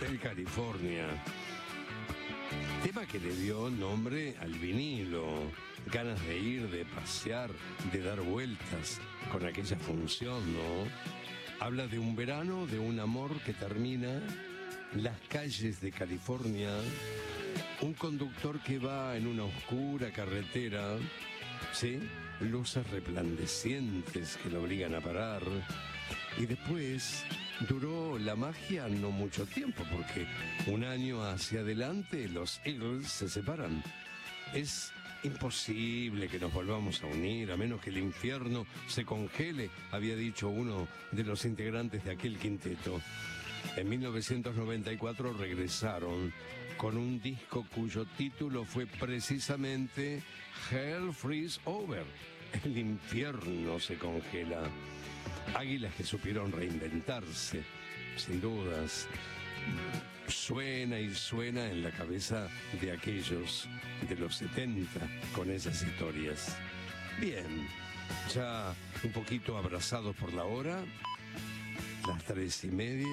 Hotel California. Tema que le dio nombre al vinilo. Ganas de ir, de pasear, de dar vueltas con aquella función, ¿no? Habla de un verano, de un amor que termina, las calles de California, un conductor que va en una oscura carretera, ¿sí? Luces resplandecientes que lo obligan a parar. Y después duró la magia no mucho tiempo, porque un año hacia adelante los Eagles se separan. Es imposible que nos volvamos a unir, a menos que el infierno se congele, había dicho uno de los integrantes de aquel quinteto. En 1994 regresaron con un disco cuyo título fue precisamente Hell Freeze Over. El infierno se congela. Águilas que supieron reinventarse, sin dudas. Suena y suena en la cabeza de aquellos de los 70 con esas historias. Bien, ya un poquito abrazados por la hora, las 3:30.